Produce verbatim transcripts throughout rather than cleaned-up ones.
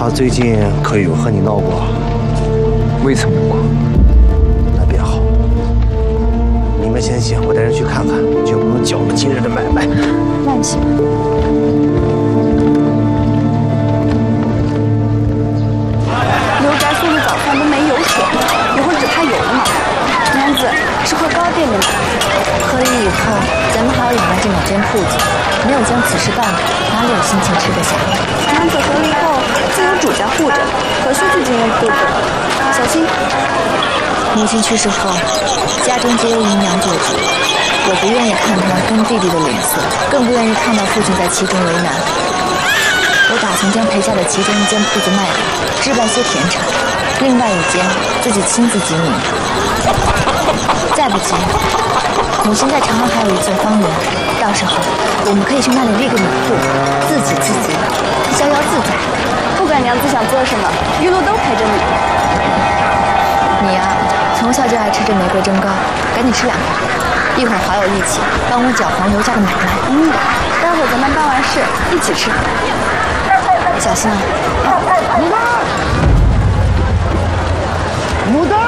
他最近可有和你闹过？ 未曾有过。 那便好。你们先行，我带人去看看，绝不能搅了今日的买卖。 慢些。刘宅送的早饭都没油水，一会儿只怕有了呢。娘子是喝糕点的吗？ 合理以后，咱们还要养完这两间铺子，没有将此事办好，哪里有心情吃得下？ 娘子合理后，自有主家护着，何须去经营铺子？小心。 母亲去世后，家中皆由姨娘做主，我不愿意看她跟弟弟的脸色，更不愿意看到父亲在其中为难。我打算将陪嫁的其中一间铺子卖掉，置办些田产，另外一间自己亲自经营。再不济，母亲在长安还有一座方圆，到时候我们可以去那里立个女铺，自给自足，逍遥自在。 不管娘子想做什么，一路都陪着你。 你呀、啊，从小就爱吃这玫瑰蒸糕，赶紧吃两个，一会儿好有力气帮我搅黄刘家的买卖。 嗯，待会儿咱们办完事一起吃。 小心啊！ 牡丹，牡丹。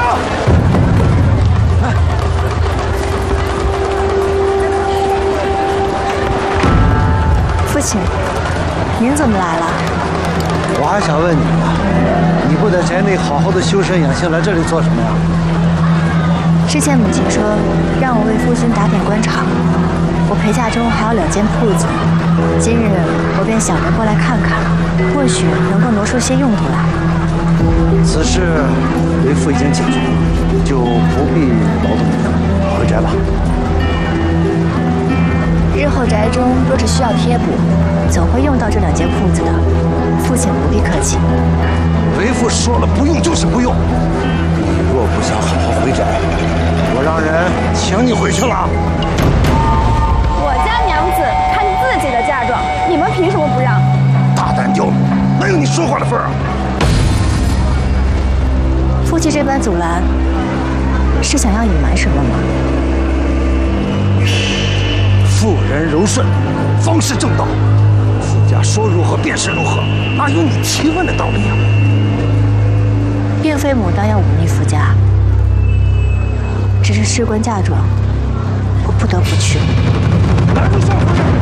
父亲，您怎么来了？ 我还想问你呢，你不在宅内好好的修身养性，来这里做什么呀？ 之前母亲说让我为夫君打点官场，我陪嫁中还有两间铺子，今日我便想着过来看看，或许能够挪出些用途来。 此事为父已经解决了，就不必劳动你了，回宅吧。 日后宅中若是需要贴补，总会用到这两间铺子的，父亲不必客气。 为父说了，不用就是不用。你若不想好好回宅，我让人请你回去了。 我家娘子看自己的嫁妆，你们凭什么不让？ 大胆刁民，哪有你说话的份儿啊？ 父亲这般阻拦，是想要隐瞒什么吗？ 妇人柔顺，方是正道。夫家说如何便是如何，哪有你提问的道理啊？ 并非牡丹要忤逆夫家，只是事关嫁妆，我不得不去。 拦住少夫人！